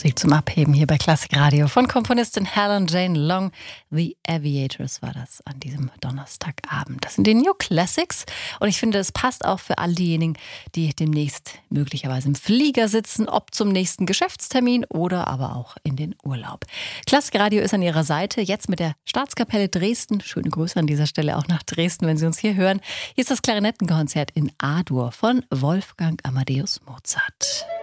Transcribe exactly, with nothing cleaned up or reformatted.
Musik zum Abheben hier bei Klassik Radio von Komponistin Helen Jane Long. The Aviators war das an diesem Donnerstagabend. Das sind die New Classics und ich finde, es passt auch für all diejenigen, die demnächst möglicherweise im Flieger sitzen, ob zum nächsten Geschäftstermin oder aber auch in den Urlaub. Klassik Radio ist an Ihrer Seite, jetzt mit der Staatskapelle Dresden. Schöne Grüße an dieser Stelle auch nach Dresden, wenn Sie uns hier hören. Hier ist das Klarinettenkonzert in A-Dur von Wolfgang Amadeus Mozart.